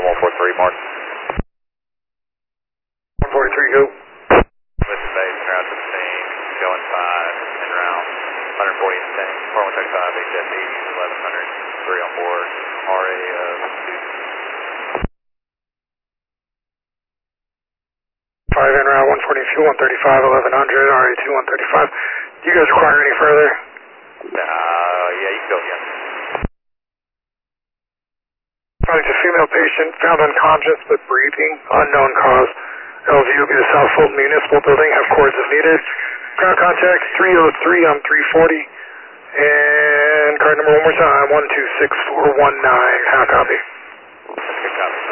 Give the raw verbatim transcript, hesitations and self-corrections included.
one four three, Mark. one forty-three, go. Mission base, en route to the scene, going five, en route, one forty in tank, four one seven five, H F E, eleven hundred, three on board, R A of two. five en route, one forty fuel, one thirty-five, eleven hundred, R A two, one thirty-five. Do you guys require any further? Uh, yeah, you can go again. It's a female patient found unconscious but breathing, unknown cause. L V will be the South Fulton Municipal Building, have cords if needed. Ground contact three oh three on three forty. And card number one more time, one two six four one nine. How copy? Good copy.